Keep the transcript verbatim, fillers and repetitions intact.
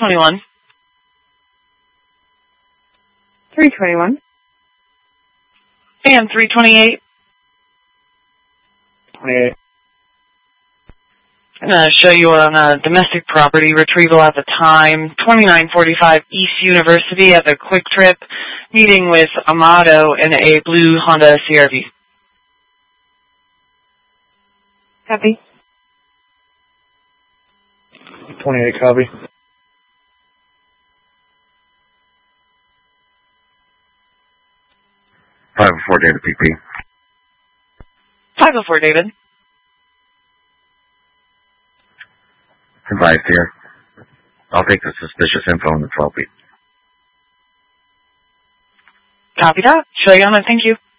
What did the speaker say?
twenty-one. three twenty-one. And three twenty-eight. twenty-eight. I'm going to show you on a domestic property retrieval at the time, twenty-nine forty-five East University at the Quick Trip, meeting with Amato in a blue Honda C R V. Copy. twenty-eight, copy. five oh four David P P. five oh four David. Advised here. I'll take the suspicious info on the twelve feet. Copy that. Show you on it. Thank you.